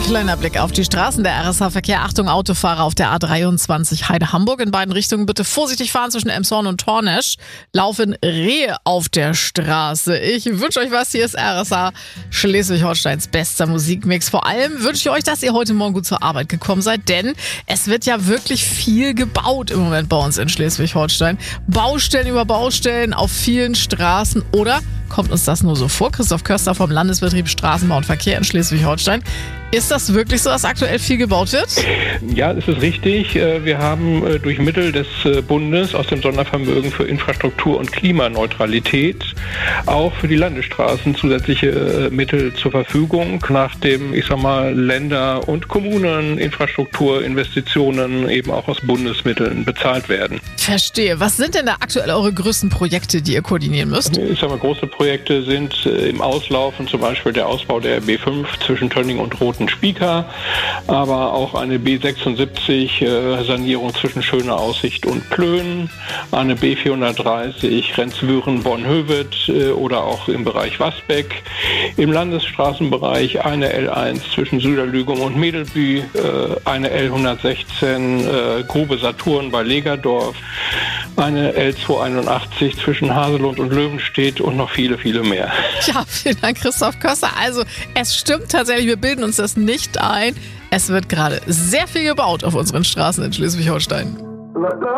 Kleiner Blick auf die Straßen. Der RSH-Verkehr. Achtung, Autofahrer auf der A23 Heide-Hamburg. In beiden Richtungen bitte vorsichtig fahren zwischen Elmshorn und Tornesch. Laufen Rehe auf der Straße. Ich wünsche euch was. Hier ist RSH Schleswig-Holsteins bester Musikmix. Vor allem wünsche ich euch, dass ihr heute Morgen gut zur Arbeit gekommen seid, denn es wird ja wirklich viel gebaut im Moment bei uns in Schleswig-Holstein. Baustellen über Baustellen auf vielen Straßen. Oder kommt uns das nur so vor? Christoph Köster vom Landesbetrieb Straßenbau und Verkehr in Schleswig-Holstein. Ist das wirklich so, dass aktuell viel gebaut wird? Ja, das ist richtig. Wir haben durch Mittel des Bundes aus dem Sondervermögen für Infrastruktur und Klimaneutralität auch für die Landesstraßen zusätzliche Mittel zur Verfügung, nach dem, Länder- und Kommuneninfrastrukturinvestitionen eben auch aus Bundesmitteln bezahlt werden. Verstehe. Was sind denn da aktuell eure größten Projekte, die ihr koordinieren müsst? Große Projekte sind im Auslaufen, zum Beispiel der Ausbau der B5 zwischen Tönning und Rotenspieker, aber auch eine B76 Sanierung zwischen Schöner Aussicht und Plön, eine B430 Rendswüren-Bonn-Hövet oder auch im Bereich Wasbeck, im Landesstraßenbereich eine L1 zwischen Süderlügum und Medelbü, eine L116 Grube Saturn bei Legerdorf, eine L281 zwischen Haselund und Löwenstedt und noch viele, viele mehr. Ja, vielen Dank, Christoph Köster. Also, es stimmt tatsächlich, wir bilden uns das nicht ein. Es wird gerade sehr viel gebaut auf unseren Straßen in Schleswig-Holstein.